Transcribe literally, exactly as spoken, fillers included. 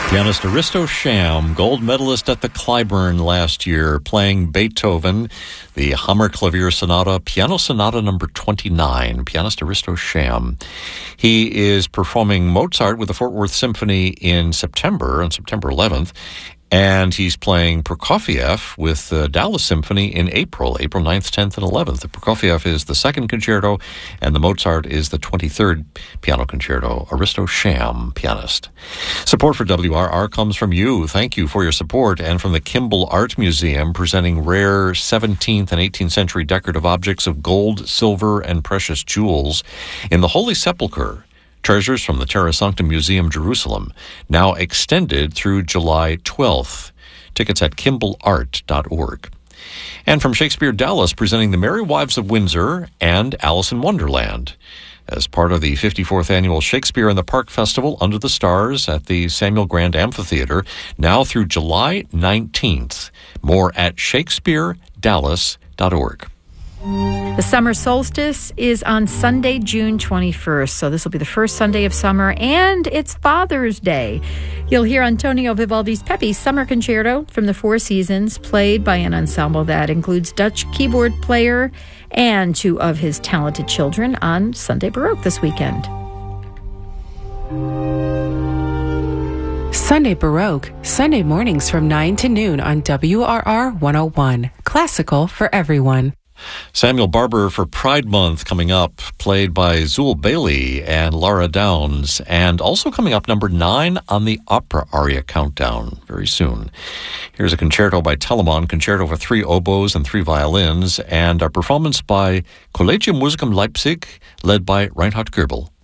Pianist Aristo Sham, gold medalist at the Clyburn last year, playing Beethoven, the Hammerklavier Sonata, Piano Sonata number twenty-nine, pianist Aristo Sham. He is performing Mozart with the Fort Worth Symphony in September, on September eleventh, and he's playing Prokofiev with the Dallas Symphony in April, April ninth, tenth, and eleventh. The Prokofiev is the second concerto, and the Mozart is the twenty-third piano concerto. Aristo Sham, pianist. Support for W R R comes from you. Thank you for your support, and from the Kimball Art Museum, presenting rare seventeenth and eighteenth century decorative objects of gold, silver, and precious jewels in the Holy Sepulchre. Treasures from the Terra Sancta Museum, Jerusalem, now extended through July twelfth. Tickets at kimball art dot org. And from Shakespeare Dallas, presenting The Merry Wives of Windsor and Alice in Wonderland as part of the fifty-fourth Annual Shakespeare in the Park Festival Under the Stars at the Samuel Grand Amphitheater, now through July nineteenth. More at shakespeare dallas dot org. The summer solstice is on Sunday, June twenty-first, so this will be the first Sunday of summer, and it's Father's Day. You'll hear Antonio Vivaldi's Pepe Summer Concerto from the Four Seasons, played by an ensemble that includes Dutch keyboard player and two of his talented children on Sunday Baroque this weekend. Sunday Baroque, Sunday mornings from nine to noon on W R R one oh one. Classical for everyone. Samuel Barber for Pride Month coming up, played by Zool Bailey and Laura Downs, and also coming up number nine on the Opera Aria Countdown very soon. Here's a concerto by Telemann, concerto for three oboes and three violins, and a performance by Collegium Musicum Leipzig, led by Reinhard Goebel.